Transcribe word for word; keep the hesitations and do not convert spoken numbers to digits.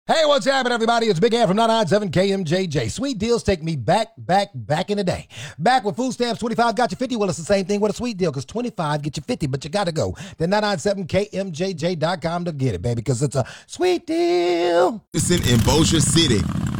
Hey, what's happening, everybody? It's Big Ant from nine nine seven K M J J. Sweet deals take me back, back, back in the day. Back with food stamps, twenty-five got you fifty. Well, it's the same thing with a sweet deal because twenty-five get you fifty, but you got to go to nine nine seven K M J J dot com to get it, baby, because it's a sweet deal. Listen in Bossier City.